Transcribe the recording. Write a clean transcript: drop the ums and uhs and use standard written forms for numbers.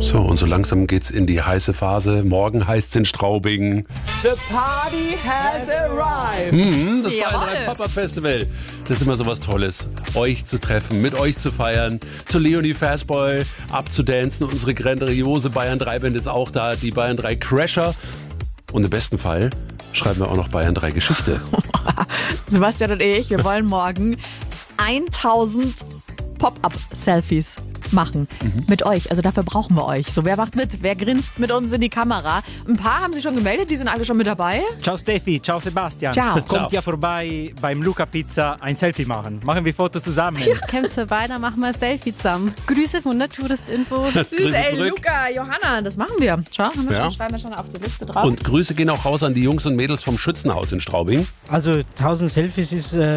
So, und so langsam geht's in die heiße Phase. Morgen heißt's in Straubing. The party has arrived. Das Bayern 3 Pop-Up Festival. Das ist immer so was Tolles, euch zu treffen, mit euch zu feiern, zu Leonie Fastboy abzudancen. Unsere grandiose Bayern 3 Band ist auch da, die Bayern 3 Crasher. Und im besten Fall schreiben wir auch noch Bayern 3 Geschichte. Sebastian und ich, wir wollen morgen 1000 Pop-Up-Selfies machen mit euch. Also dafür brauchen wir euch. So, wer macht mit? Wer grinst mit uns in die Kamera? Ein paar haben sich schon gemeldet, die sind alle schon mit dabei. Ciao Steffi, ciao Sebastian. Ciao. Kommt ja vorbei beim Luca Pizza ein Selfie machen. Machen wir Fotos zusammen. Kommt vorbei, dann machen wir ein Selfie zusammen. Grüße von der Touristinfo. Süß, ey, zurück. Luca, Johanna, das machen wir. Schau, schreiben wir schon auf die Liste drauf. Und Grüße gehen auch raus an die Jungs und Mädels vom Schützenhaus in Straubing. Also 1000 Selfies ist